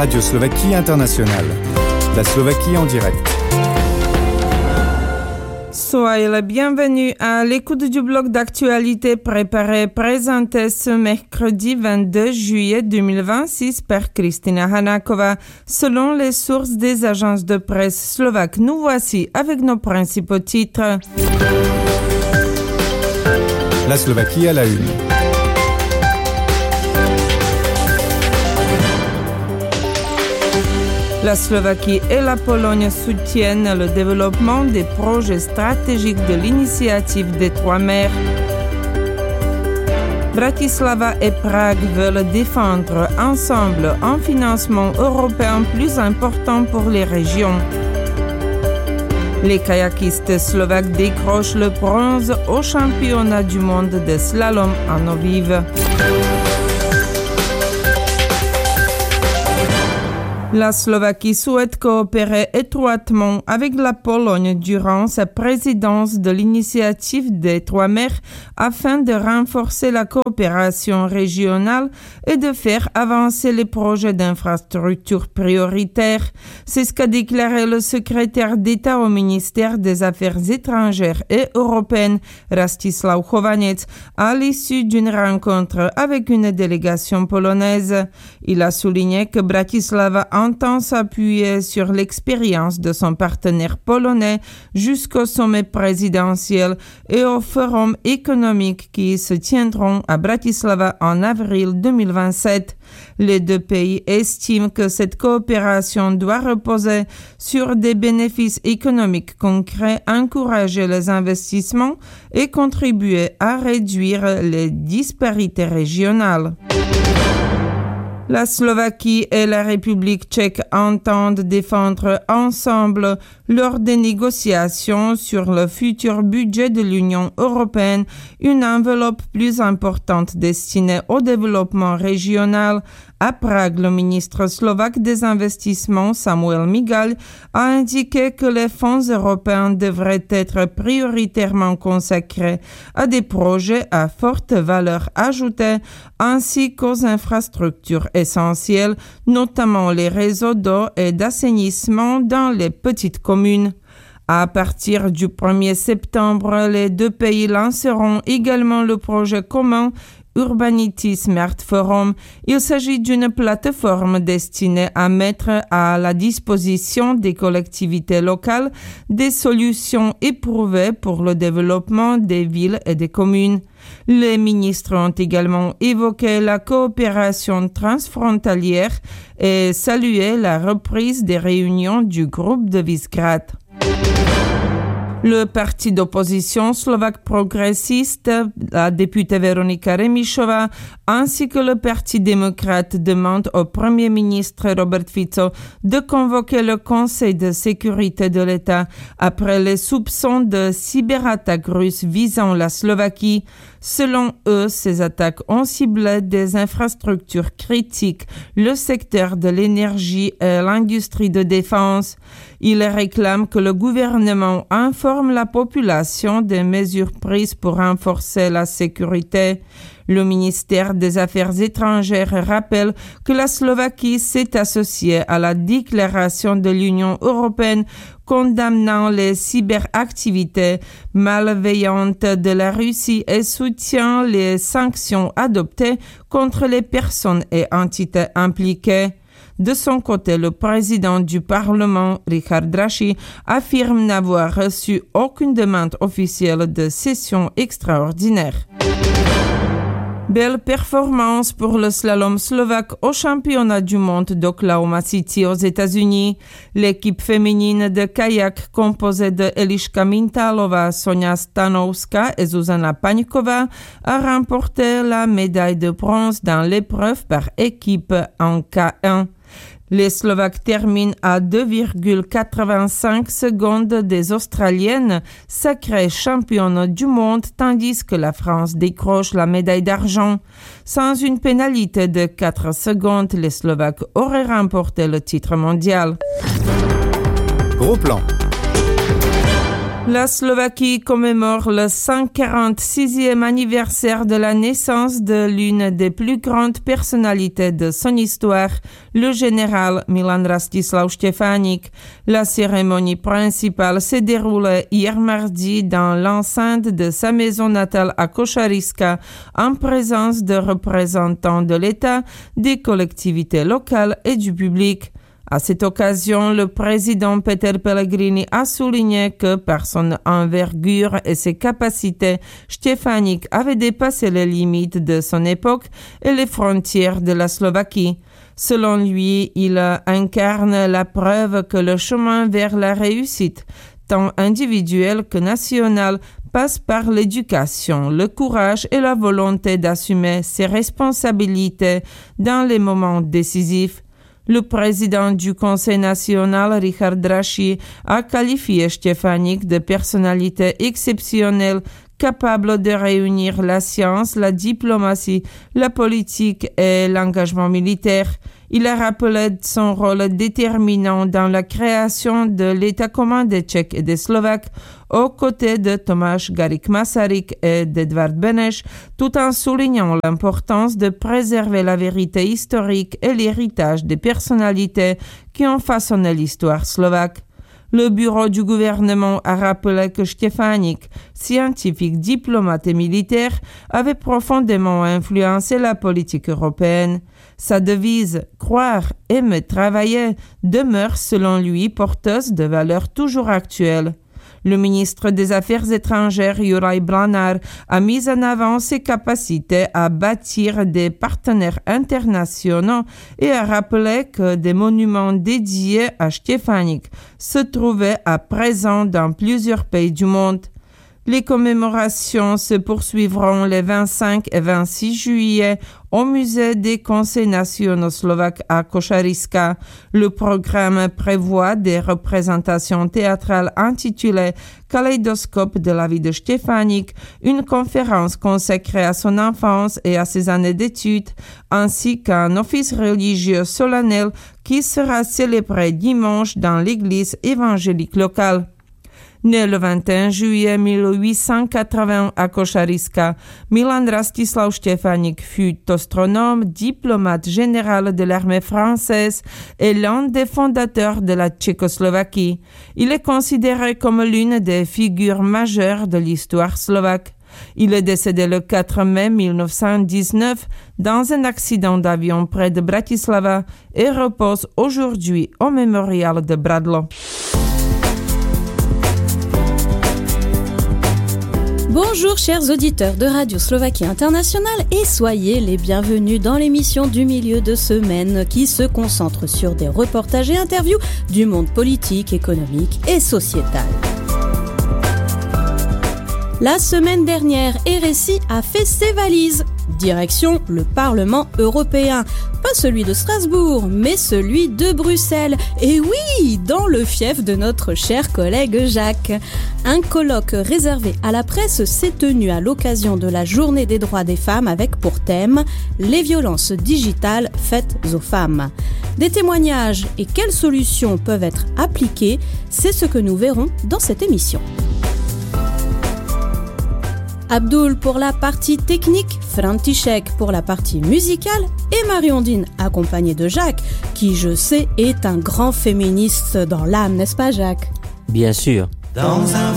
Radio Slovaquie Internationale. La Slovaquie en direct. Soyez les bienvenus à l'écoute du bloc d'actualité préparé et présenté ce mercredi 22 juillet 2026 par Kristina Hanáková. Selon les sources des agences de presse slovaques, nous voici avec nos principaux titres. La Slovaquie à la une. La Slovaquie et la Pologne soutiennent le développement des projets stratégiques de l'initiative des trois mers. Bratislava et Prague veulent défendre ensemble un financement européen plus important pour les régions. Les kayakistes slovaques décrochent le bronze au championnat du monde de slalom en eau vive. La Slovaquie souhaite coopérer étroitement avec la Pologne durant sa présidence de l'initiative des trois mers afin de renforcer la coopération régionale et de faire avancer les projets d'infrastructures prioritaires. C'est ce qu'a déclaré le secrétaire d'État au ministère des Affaires étrangères et européennes, Rastislav Chovanec, à l'issue d'une rencontre avec une délégation polonaise. Il a souligné que Bratislava entend s'appuyer sur l'expérience de son partenaire polonais jusqu'au sommet présidentiel et au forum économique qui se tiendront à Bratislava en avril 2027. Les deux pays estiment que cette coopération doit reposer sur des bénéfices économiques concrets, encourager les investissements et contribuer à réduire les disparités régionales. La Slovaquie et la République tchèque entendent défendre ensemble lors des négociations sur le futur budget de l'Union européenne une enveloppe plus importante destinée au développement régional. À Prague, le ministre slovaque des investissements, Samuel Migal, a indiqué que les fonds européens devraient être prioritairement consacrés à des projets à forte valeur ajoutée ainsi qu'aux infrastructures essentielles, notamment les réseaux d'eau et d'assainissement dans les petites communes. À partir du 1er septembre, les deux pays lanceront également le projet commun Urbanity Smart Forum. Il s'agit d'une plateforme destinée à mettre à la disposition des collectivités locales des solutions éprouvées pour le développement des villes et des communes. Les ministres ont également évoqué la coopération transfrontalière et salué la reprise des réunions du groupe de Visegrad. Le parti d'opposition slovaque progressiste, la députée Veronika Remišová, ainsi que le parti démocrate demandent au Premier ministre Robert Fico de convoquer le Conseil de sécurité de l'État après les soupçons de cyberattaques russes visant la Slovaquie. Selon eux, ces attaques ont ciblé des infrastructures critiques, le secteur de l'énergie et l'industrie de défense. Ils réclament que le gouvernement informe la population des mesures prises pour renforcer la sécurité. Le ministère des Affaires étrangères rappelle que la Slovaquie s'est associée à la déclaration de l'Union européenne condamnant les cyberactivités malveillantes de la Russie et soutient les sanctions adoptées contre les personnes et entités impliquées. De son côté, le président du Parlement, Richard Draši, affirme n'avoir reçu aucune demande officielle de session extraordinaire. Belle performance pour le slalom slovaque au championnat du monde d'Oklahoma City aux États-Unis. L'équipe féminine de kayak composée de Eliška Mintálová, Sonia Stanovská et Zuzana Paňková a remporté la médaille de bronze dans l'épreuve par équipe en K1. Les Slovaques terminent à 2,85 secondes des Australiennes, sacrées championnes du monde, tandis que la France décroche la médaille d'argent. Sans une pénalité de 4 secondes, les Slovaques auraient remporté le titre mondial. Gros plan. La Slovaquie commémore le 146e anniversaire de la naissance de l'une des plus grandes personnalités de son histoire, le général Milan Rastislav Štefánik. La cérémonie principale s'est déroulée hier mardi dans l'enceinte de sa maison natale à Košariska, en présence de représentants de l'État, des collectivités locales et du public. À cette occasion, le président Peter Pellegrini a souligné que par son envergure et ses capacités, Štefánik avait dépassé les limites de son époque et les frontières de la Slovaquie. Selon lui, il incarne la preuve que le chemin vers la réussite, tant individuelle que nationale, passe par l'éducation, le courage et la volonté d'assumer ses responsabilités dans les moments décisifs. Le président du Conseil national, Richard Draši, a qualifié Štefánik de personnalité exceptionnelle, capable de réunir la science, la diplomatie, la politique et l'engagement militaire. Il a rappelé son rôle déterminant dans la création de l'État commun des Tchèques et des Slovaques, aux côtés de Tomáš Garrigue-Masaryk et d'Edvard Beneš, tout en soulignant l'importance de préserver la vérité historique et l'héritage des personnalités qui ont façonné l'histoire slovaque. Le bureau du gouvernement a rappelé que Štefánik, scientifique, diplomate et militaire, avait profondément influencé la politique européenne. Sa devise « Croire, aimer, travailler » demeure selon lui porteuse de valeurs toujours actuelles. Le ministre des Affaires étrangères, Juraj Blanár, a mis en avant ses capacités à bâtir des partenaires internationaux et a rappelé que des monuments dédiés à Štefánik se trouvaient à présent dans plusieurs pays du monde. Les commémorations se poursuivront les 25 et 26 juillet au musée des conseils nationaux slovaques à Košariska. Le programme prévoit des représentations théâtrales intitulées Kaléidoscope de la vie de Štefánik, une conférence consacrée à son enfance et à ses années d'études, ainsi qu'un office religieux solennel qui sera célébré dimanche dans l'église évangélique locale. Né le 21 juillet 1880 à Košariska, Milan Rastislav Štefánik fut astronome, diplomate général de l'armée française et l'un des fondateurs de la Tchécoslovaquie. Il est considéré comme l'une des figures majeures de l'histoire slovaque. Il est décédé le 4 mai 1919 dans un accident d'avion près de Bratislava et repose aujourd'hui au mémorial de Bradlo. Bonjour chers auditeurs de Radio Slovaquie Internationale et soyez les bienvenus dans l'émission du milieu de semaine qui se concentre sur des reportages et interviews du monde politique, économique et sociétal. La semaine dernière, RSI a fait ses valises. Direction le Parlement européen. Pas celui de Strasbourg, mais celui de Bruxelles. Et oui, dans le fief de notre cher collègue Jacques. Un colloque réservé à la presse s'est tenu à l'occasion de la Journée des droits des femmes avec pour thème « Les violences digitales faites aux femmes ». Des témoignages et quelles solutions peuvent être appliquées, c'est ce que nous verrons dans cette émission. Abdul pour la partie technique, František pour la partie musicale et Marie-Ondine accompagnée de Jacques, qui je sais est un grand féministe dans l'âme, n'est-ce pas Jacques ? Bien sûr. Dans un